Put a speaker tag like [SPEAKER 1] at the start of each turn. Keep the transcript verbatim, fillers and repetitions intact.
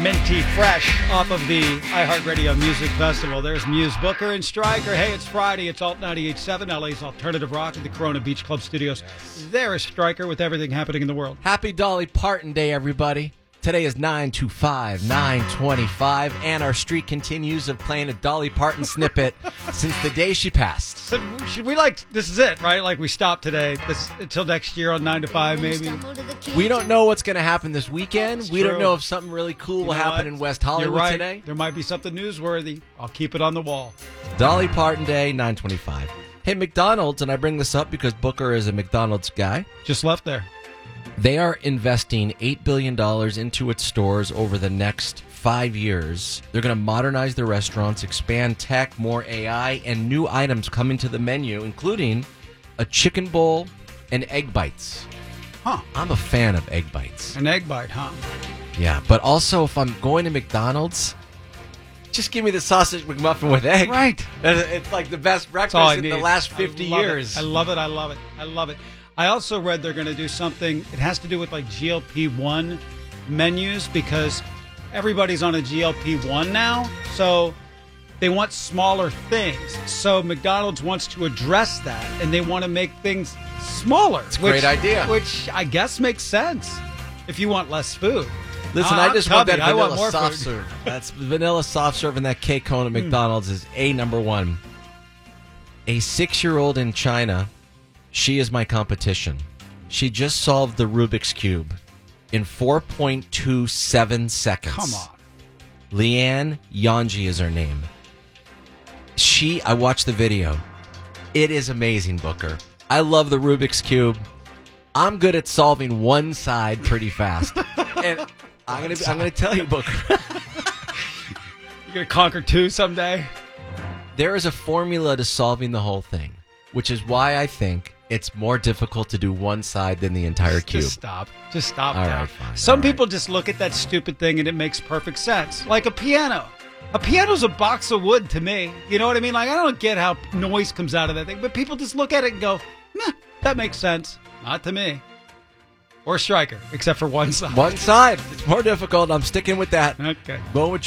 [SPEAKER 1] minty fresh off of the iHeartRadio Music Festival. There's Muse, Booker, and Stryker. Hey, it's Friday. It's Alt ninety-eight point seven, L A's alternative rock at the Corona Beach Club Studios. There is Stryker with everything happening in the world.
[SPEAKER 2] Happy Dolly Parton Day, everybody. Today is nine two five, nine twenty-five, and our streak continues of playing a Dolly Parton snippet since the day she passed.
[SPEAKER 1] So should we like, this is it, right? Like we stop today this until next year on nine to five, maybe?
[SPEAKER 2] We don't know what's going to happen this weekend.
[SPEAKER 1] It's
[SPEAKER 2] we
[SPEAKER 1] true.
[SPEAKER 2] don't know if something really cool
[SPEAKER 1] You
[SPEAKER 2] will
[SPEAKER 1] know
[SPEAKER 2] happen
[SPEAKER 1] what?
[SPEAKER 2] in West Hollywood
[SPEAKER 1] You're right.
[SPEAKER 2] today.
[SPEAKER 1] There might be something newsworthy. I'll keep it on the wall.
[SPEAKER 2] Dolly Parton Day, nine twenty-five. Hey, McDonald's, and I bring this up because Booker is a McDonald's guy.
[SPEAKER 1] Just left there.
[SPEAKER 2] They are investing eight billion dollars into its stores over the next five years. They're going to modernize their restaurants, expand tech, more A I, and new items coming to the menu, including a chicken bowl and egg bites.
[SPEAKER 1] Huh.
[SPEAKER 2] I'm a fan of egg bites.
[SPEAKER 1] An egg bite, huh?
[SPEAKER 2] Yeah, but also if I'm going to McDonald's, just give me the sausage McMuffin with egg.
[SPEAKER 1] Right.
[SPEAKER 2] It's like the best
[SPEAKER 1] That's all I
[SPEAKER 2] breakfast in the
[SPEAKER 1] need.
[SPEAKER 2] last fifty
[SPEAKER 1] I love
[SPEAKER 2] years.
[SPEAKER 1] It. I love it. I love it. I love it. I also read they're going to do something. It has to do with like G L P one menus because everybody's on a G L P one now. So they want smaller things. So McDonald's wants to address that, and they want to make things smaller. It's
[SPEAKER 2] a great idea.
[SPEAKER 1] Which I guess makes sense if you want less food.
[SPEAKER 2] Listen,
[SPEAKER 1] Uh,
[SPEAKER 2] I
[SPEAKER 1] I'm
[SPEAKER 2] just want
[SPEAKER 1] tubby.
[SPEAKER 2] that
[SPEAKER 1] I want
[SPEAKER 2] vanilla
[SPEAKER 1] more
[SPEAKER 2] soft
[SPEAKER 1] food.
[SPEAKER 2] serve. That's vanilla soft serve and that cake cone at McDonald's is a number one. A six-year-old in China, she is my competition. She just solved the Rubik's Cube in four point two seven seconds.
[SPEAKER 1] Come on.
[SPEAKER 2] Leanne Yanji is her name. She, I watched the video. It is amazing, Booker. I love the Rubik's Cube. I'm good at solving one side pretty fast. And I'm gonna, I'm gonna tell you, Booker.
[SPEAKER 1] You're going to conquer two someday?
[SPEAKER 2] There is a formula to solving the whole thing, which is why I think it's more difficult to do one side than the entire cube.
[SPEAKER 1] Just stop. Just stop
[SPEAKER 2] All
[SPEAKER 1] now.
[SPEAKER 2] right, fine.
[SPEAKER 1] Some
[SPEAKER 2] All right.
[SPEAKER 1] people just look at that stupid thing and it makes perfect sense. Like a piano. A piano's a box of wood to me. You know what I mean? Like, I don't get how noise comes out of that thing, but people just look at it and go, nah, that makes sense. Not to me. Or Stryker, except for one side.
[SPEAKER 2] One side. It's more difficult. I'm sticking with that.
[SPEAKER 1] Okay.
[SPEAKER 2] Going with